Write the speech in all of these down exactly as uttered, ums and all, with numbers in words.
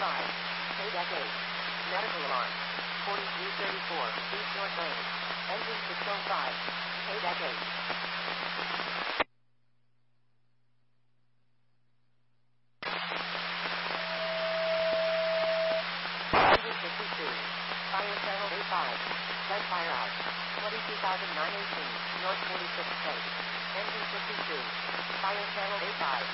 five. K deck eight. Medical alarm. forty-three thirty-four, East North Lane. Engine six oh five. K deck eight. Engine fifty-two. Fire channel A five. Send fire out. twenty-two thousand nine hundred eighteen, North forty-sixth Street. Engine fifty-two. Fire channel A five.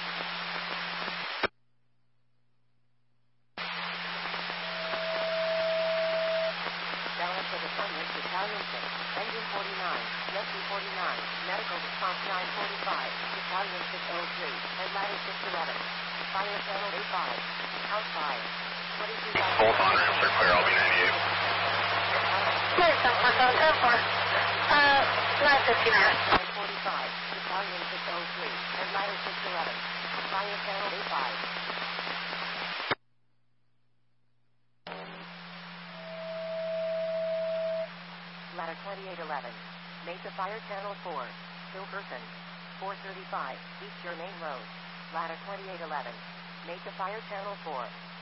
Balance of appointment Battalion six. Engine forty-nine. Rescue forty-nine. Medical response nine forty-five. Battalion six oh three. And ladder six eleven. Fire channel A five. House fire. twenty-two thousand. Full on answer, clear, I'll be ninety-eight. Clear, seven four seven seven four. Uh, nine fifty-nine. nine forty-five. Battalion six oh three. And ladder six eleven. Fire channel A five. Ladder twenty-eight eleven. Mesa Fire Channel four. Still person. four thirty-five. East Germain Road. Ladder twenty-eight eleven. Mesa Fire Channel four.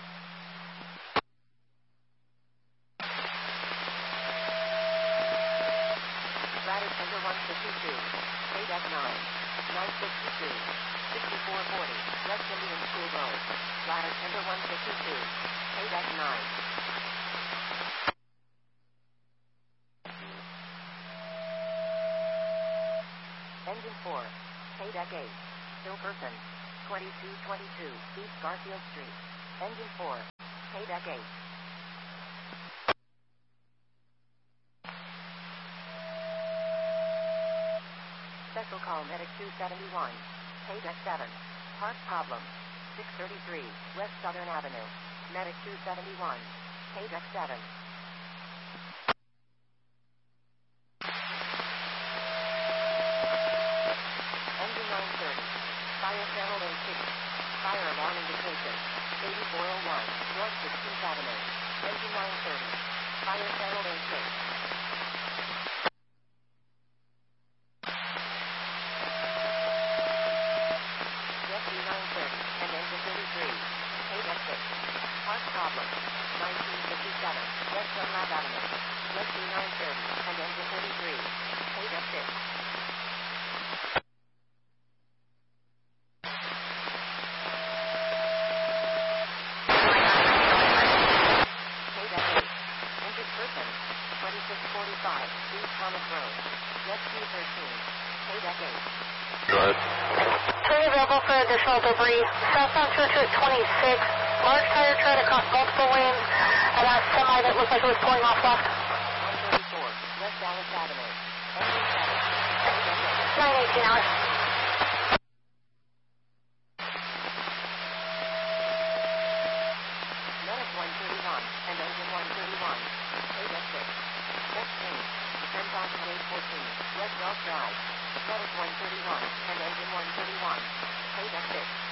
Ladder Tender one fifty-two. K deck nine. nine sixty-two. sixty-four forty. West Indian School Road. Ladder Tender one fifty-two. K deck nine. Engine four. K deck eight. Still person. twenty-two twenty-two. East Garfield Street. Engine four. K deck eight. Special call medic two seventy-one. K deck seven. Heart problem. six thirty-three. West Southern Avenue. Medic two seventy-one. K deck seven. Engine nine thirty. Fire channel A six. Fire alarm indication. eighty-four oh one. North sixteenth Avenue. Engine nine thirty. Fire channel A six. Rescue nine thirty. And engine thirty-three. K deck six. Heart problem. nineteen fifty-seven. West Dunlap Avenue. Rescue nine thirty. And engine thirty-three. K deck six. twenty-six forty-five, East Thomas Road. Rescue thirteen. K deck eight. Go ahead. Three available for additional debris. Southbound Church at twenty-six. Large tire tread across multiple lanes. And that semi that looked like it was pulling off left. one thirty-four, West Dallas Avenue. Engine seven. K deck eight. nine eighteen hours. Medic one thirty-one. And engine one thirty-one. K deck six. sixteen. ten thousand eight fourteen. West Wells Drive. Medic one thirty-one. And engine one thirty-one. K deck six.